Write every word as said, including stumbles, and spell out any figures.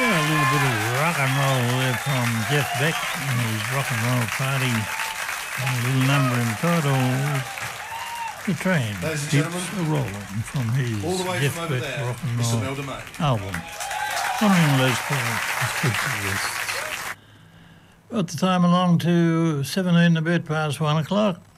Yeah, a little bit of rock and roll there from Jeff Beck and his rock and roll party. And a little number entitled The Train Ladies and Keeps gentlemen, A-Rolling from his all the way Jeff from over Beck there, rock and Mister roll Melda May. album. Honouring Les Paul as featured guests. Got the time along to seventeen a bit past one o'clock.